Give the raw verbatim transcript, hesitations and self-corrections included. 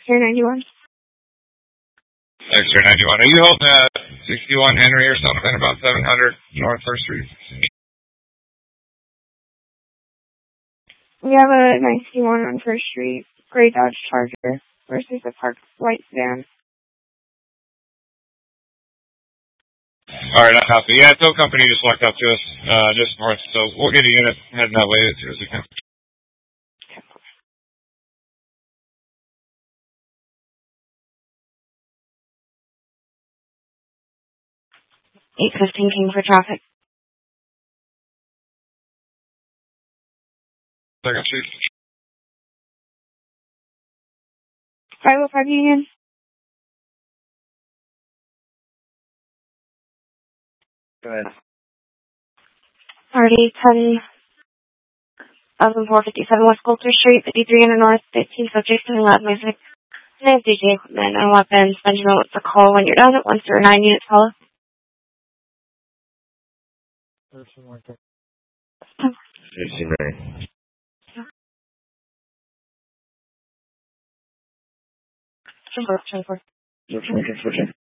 X-ray ninety-one. X-ray ninety-one. Are you holding at sixty-one Henry or something, about seven hundred North First Street? We have a ninety-one on First Street, gray Dodge Charger versus a parked white van. Alright, I copy. Yeah, tow company just walked up to us, uh, just north, so we'll get a unit heading that way as soon as we can. eight fifteen King for traffic. Second Street. five oh five Union. Go ahead. Party ten thousand four fifty-seven West Coulter Street, fifty-three hundred North, fifteen subjects and loud music. Name D J equipment and weapons. Send you know what's the call when you're done. Once there are nine units, follow. fifteen Mary. twenty-four, twenty-four.